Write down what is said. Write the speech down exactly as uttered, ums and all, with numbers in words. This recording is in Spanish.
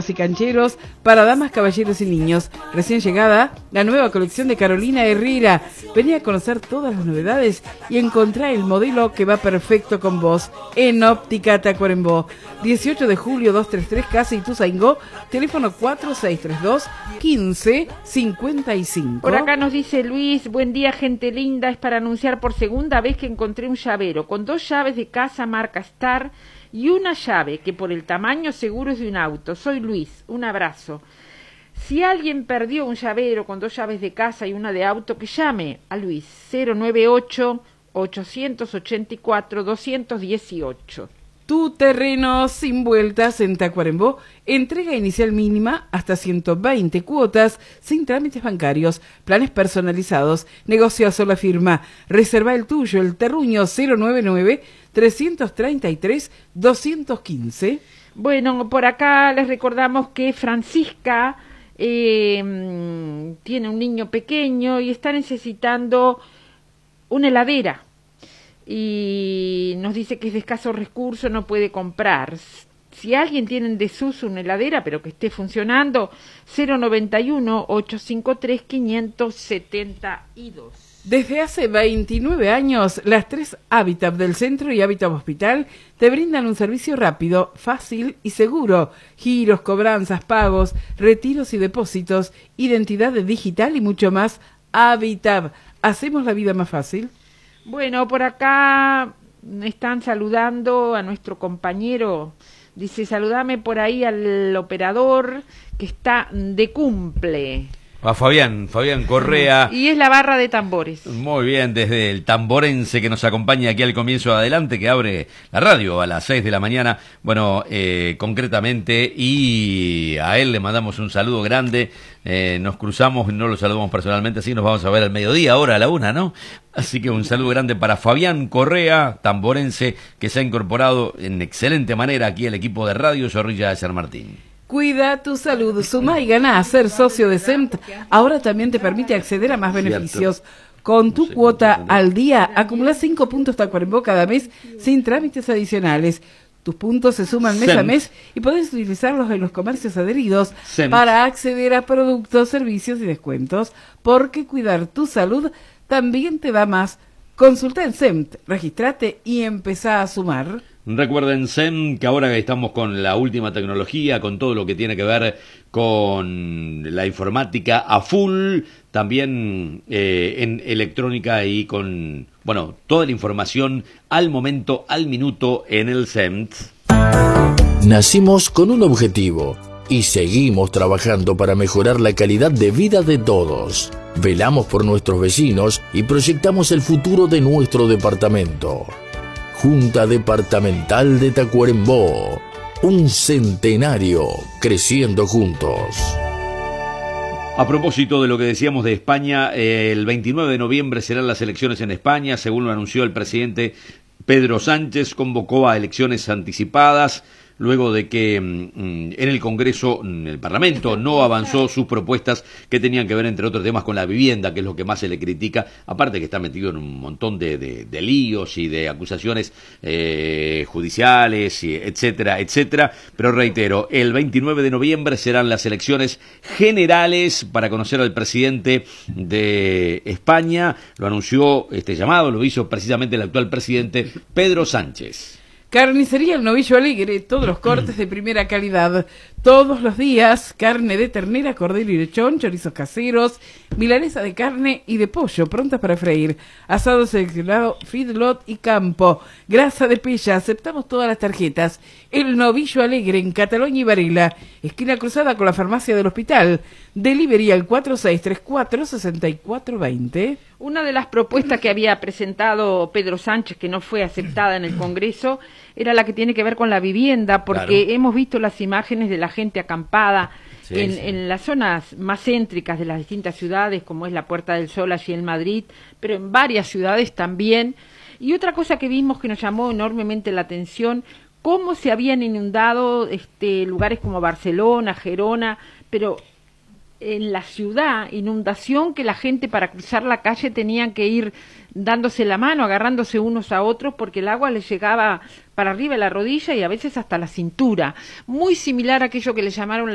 y cancheros para damas, caballeros y niños. Recién llegada, la nueva colección de Carolina Herrera. Vení a conocer todas las novedades y encontrar el modelo que va perfecto con vos en Óptica Tacuarembó. dieciocho de julio, doscientos treinta y tres, Casa Ituzaingó, teléfono cuatro seis tres dos, quince cincuenta y cinco. Por acá nos dice Luis, buen día gente linda, es para anunciar por segunda vez que encontré un llavero con dos llaves de casa marca Star y una llave que por el tamaño seguro es de un auto. Soy Luis, un abrazo. Si alguien perdió un llavero con dos llaves de casa y una de auto, que llame a Luis cero nueve ocho, ocho ocho cuatro, dos uno ocho. Tu terreno sin vueltas en Tacuarembó. Entrega inicial mínima hasta ciento veinte cuotas sin trámites bancarios, planes personalizados, negocio a sola firma. Reserva el tuyo, el terruño cero nueve nueve, tres tres tres, dos uno cinco. Bueno, por acá les recordamos que Francisca eh, tiene un niño pequeño y está necesitando una heladera. Y nos dice que es de escasos recursos, no puede comprar. Si alguien tiene en desuso una heladera, pero que esté funcionando, cero noventa y uno, ochocientos cincuenta y tres, quinientos setenta y dos. Desde hace veintinueve años, las tres Habitat del Centro y Habitat Hospital te brindan un servicio rápido, fácil y seguro. Giros, cobranzas, pagos, retiros y depósitos, identidad digital y mucho más. Habitat. ¿Hacemos la vida más fácil? Bueno, por acá están saludando a nuestro compañero. Dice, saludame por ahí al operador que está de cumple. A Fabián, Fabián Correa. Y es la barra de tambores. Muy bien, desde el tamborense que nos acompaña aquí al comienzo de adelante, que abre la radio a las seis de la mañana. Bueno, eh, concretamente, y a él le mandamos un saludo grande. Eh, nos cruzamos, no lo saludamos personalmente, así nos vamos a ver al mediodía, ahora a la una, ¿no? Así que un saludo grande para Fabián Correa, tamborense, que se ha incorporado en excelente manera aquí al equipo de Radio Zorrilla de San Martín. Cuida tu salud, suma y gana a ser socio de S E M T. Ahora también te permite acceder a más beneficios. Con tu cuota al día, acumulás cinco puntos Tacuarembó cada mes sin trámites adicionales. Tus puntos se suman mes a mes y podés utilizarlos en los comercios adheridos para acceder a productos, servicios y descuentos. Porque cuidar tu salud también te da más. Consulta en S E M T, registrate y empezá a sumar. Recuerden, S E M, que ahora que estamos con la última tecnología, con todo lo que tiene que ver con la informática a full, también eh, en electrónica y con, bueno, toda la información al momento, al minuto en el S E M T. Nacimos con un objetivo y seguimos trabajando para mejorar la calidad de vida de todos. Velamos por nuestros vecinos y proyectamos el futuro de nuestro departamento. Junta Departamental de Tacuarembó, un centenario creciendo juntos. A propósito de lo que decíamos de España, eh, el veintinueve de noviembre serán las elecciones en España, según lo anunció el presidente Pedro Sánchez, convocó a elecciones anticipadas, luego de que mm, en el Congreso, en el Parlamento, no avanzó sus propuestas que tenían que ver, entre otros temas, con la vivienda, que es lo que más se le critica, aparte que está metido en un montón de, de, de líos y de acusaciones eh, judiciales, y etcétera, etcétera. Pero reitero, el veintinueve de noviembre serán las elecciones generales para conocer al presidente de España. Lo anunció, este llamado lo hizo precisamente el actual presidente Pedro Sánchez. Carnicería El Novillo Alegre, todos los cortes de primera calidad, todos los días, carne de ternera, cordero y lechón, chorizos caseros, milanesa de carne y de pollo, prontas para freír, asado seleccionado, feedlot y campo, grasa de pella, aceptamos todas las tarjetas. El Novillo Alegre en Cataluña y Varela, esquina cruzada con la farmacia del hospital, delivery al cuatro seis tres cuatro, seis cuatro dos cero. Una de las propuestas que había presentado Pedro Sánchez, que no fue aceptada en el Congreso, era la que tiene que ver con la vivienda, porque claro, hemos visto las imágenes de la gente acampada sí, en, sí. en las zonas más céntricas de las distintas ciudades, como es la Puerta del Sol allí en Madrid, pero en varias ciudades también. Y otra cosa que vimos que nos llamó enormemente la atención, cómo se habían inundado este, lugares como Barcelona, Gerona, pero en la ciudad, inundación que la gente para cruzar la calle tenían que ir dándose la mano, agarrándose unos a otros, porque el agua les llegaba para arriba de la rodilla y a veces hasta la cintura. Muy similar a aquello que le llamaron